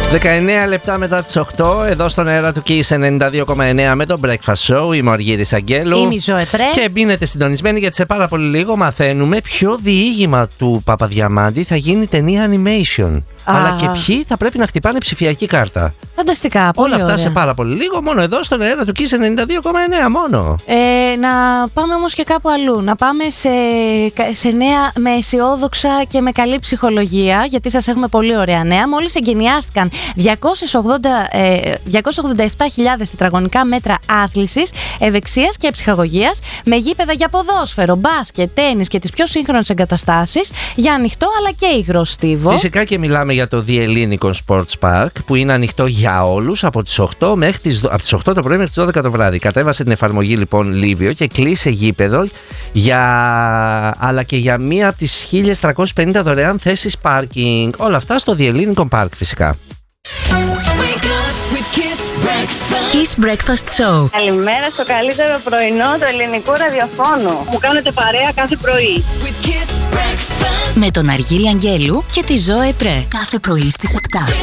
19 λεπτά μετά τις 8, εδώ στον αέρα του Kiss 92,9 με το Breakfast Show. Είμαι ο Αργύρης Αγγέλου. Είμαι η Ζωέ Πρέ. Και μπαίνετε συντονισμένοι γιατί σε πάρα πολύ λίγο μαθαίνουμε ποιο διήγημα του Παπαδιαμάντη θα γίνει ταινία animation. Αλλά και ποιοι θα πρέπει να χτυπάνε ψηφιακή κάρτα. Φανταστικά, πολύ όλα αυτά ωραία. Σε πάρα πολύ λίγο, μόνο εδώ στον αέρα του Kiss 92,9 μόνο. Να πάμε όμως και κάπου αλλού. Να πάμε σε νέα με αισιόδοξα και με καλή ψυχολογία, γιατί σας έχουμε πολύ ωραία νέα. Μόλις εγκαινιάστηκαν 287.000 τετραγωνικά μέτρα άθλησης, ευεξίας και ψυχαγωγίας, με γήπεδα για ποδόσφαιρο, μπάσκετ, τένις και τις πιο σύγχρονες εγκαταστάσεις για ανοιχτό αλλά και υγρό στίβο. Φυσικά και μιλάμε για το The Ellinikon Sports Park, που είναι ανοιχτό για όλους από τις 8 το πρωί μέχρι τις 12 το βράδυ. Κατέβασε την εφαρμογή λοιπόν Livio και κλείσε γήπεδο αλλά και για μία από τις 1.350 δωρεάν θέσεις πάρκινγκ. Όλα αυτά στο The Ellinikon Park φυσικά. Kiss Breakfast Show. Καλημέρα στο καλύτερο πρωινό του ελληνικού ραδιοφώνου. Μου κάνετε παρέα κάθε πρωί. Με τον Αργύρη Αγγέλου και τη Ζωέ Πρέ. Κάθε πρωί στις 7.